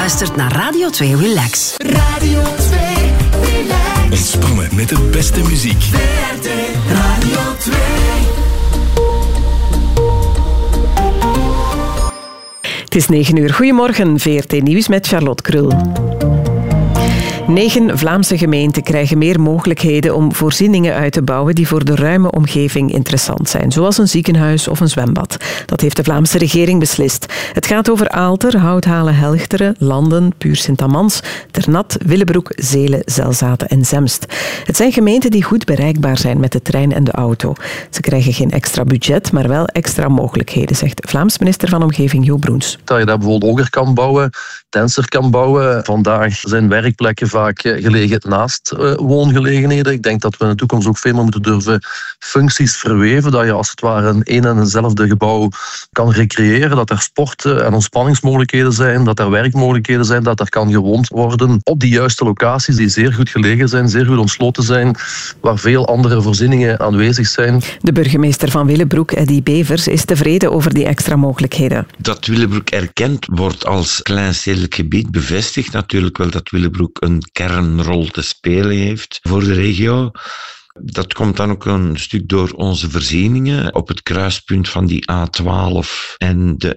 luistert naar Radio 2 Relax. Radio 2 Relax. Ontspannen met de beste muziek. VRT Radio 2. Het is 9:00. Goedemorgen, VRT Nieuws met Charlotte Krul. 9 Vlaamse gemeenten krijgen meer mogelijkheden om voorzieningen uit te bouwen die voor de ruime omgeving interessant zijn, zoals een ziekenhuis of een zwembad. Dat heeft de Vlaamse regering beslist. Het gaat over Aalter, Houthalen-Helchteren, Landen, Puur Sint-Amans, Ternat, Willebroek, Zelen, Zelzaten en Zemst. Het zijn gemeenten die goed bereikbaar zijn met de trein en de auto. Ze krijgen geen extra budget, maar wel extra mogelijkheden, zegt Vlaams minister van Omgeving Jo Broens. Dat je daar bijvoorbeeld hoger kan bouwen, denser kan bouwen. Vandaag zijn werkplekken vaak gelegen naast woongelegenheden. Ik denk dat we in de toekomst ook veel meer moeten durven functies verweven, dat je als het ware een en eenzelfde gebouw kan recreëren, dat er sport- en ontspanningsmogelijkheden zijn, dat er werkmogelijkheden zijn, dat er kan gewoond worden op die juiste locaties die zeer goed gelegen zijn, zeer goed ontsloten zijn, waar veel andere voorzieningen aanwezig zijn. De burgemeester van Willebroek, Eddy Bevers, is tevreden over die extra mogelijkheden. Dat Willebroek erkend wordt als kleinstedelijk gebied bevestigt natuurlijk wel dat Willebroek een kernrol te spelen heeft voor de regio. Dat komt dan ook een stuk door onze voorzieningen op het kruispunt van die A12 en de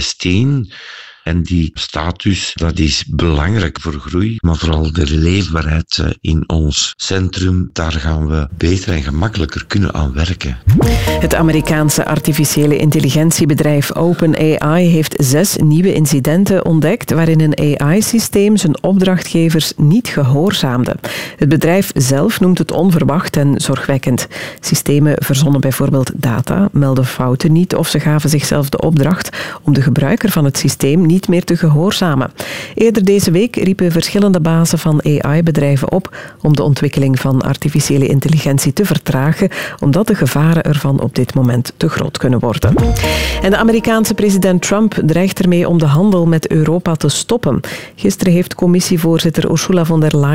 N16. En die status, dat is belangrijk voor groei, maar vooral de leefbaarheid in ons centrum, daar gaan we beter en gemakkelijker kunnen aan werken. Het Amerikaanse artificiële intelligentiebedrijf OpenAI heeft 6 nieuwe incidenten ontdekt waarin een AI-systeem zijn opdrachtgevers niet gehoorzaamde. Het bedrijf zelf noemt het onverwacht en zorgwekkend. Systemen verzonnen bijvoorbeeld data, melden fouten niet of ze gaven zichzelf de opdracht om de gebruiker van het systeem niet meer te gehoorzamen. Eerder deze week riepen verschillende bazen van AI-bedrijven op om de ontwikkeling van artificiële intelligentie te vertragen, omdat de gevaren ervan op dit moment te groot kunnen worden. En de Amerikaanse president Trump dreigt ermee om de handel met Europa te stoppen. Gisteren heeft commissievoorzitter Ursula von der Leyen